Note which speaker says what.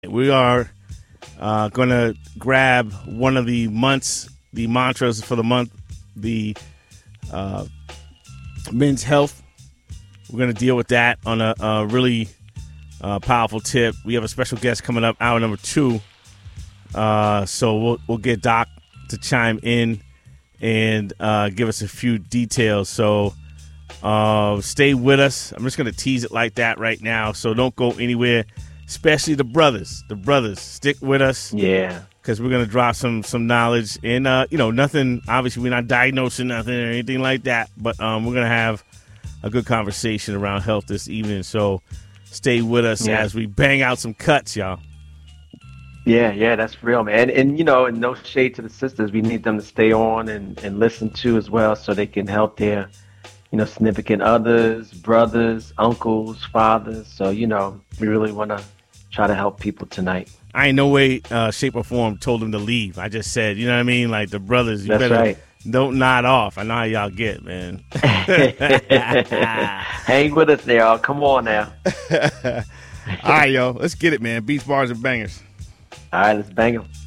Speaker 1: We are going to grab one of the mantras for the month, the men's health. We're going to deal with that on a really powerful tip. We have a special guest coming up, hour number 2. So we'll get Doc to chime in and give us a few details. So stay with us. I'm just going to tease it like that right now. So don't go anywhere. Especially the brothers. Stick with us.
Speaker 2: Yeah.
Speaker 1: Because we're going to drop some knowledge. And, nothing, obviously we're not diagnosing nothing or anything like that. But we're going to have a good conversation around health this evening. So stay with us as we bang out some cuts, y'all.
Speaker 2: Yeah, that's real, man. And no shade to the sisters. We need them to stay on and listen to as well so they can help their, significant others, brothers, uncles, fathers. So, we really want to try to help people tonight.
Speaker 1: I ain't no way, shape, or form told them to leave. I just said, you know what I mean? Like the brothers, you
Speaker 2: That's
Speaker 1: better
Speaker 2: right.
Speaker 1: Don't nod off. I know how y'all get, man.
Speaker 2: Hang with us now. Come on now.
Speaker 1: All right, yo. Let's get it, man. Beats, bars, and bangers.
Speaker 2: All right, let's bang them.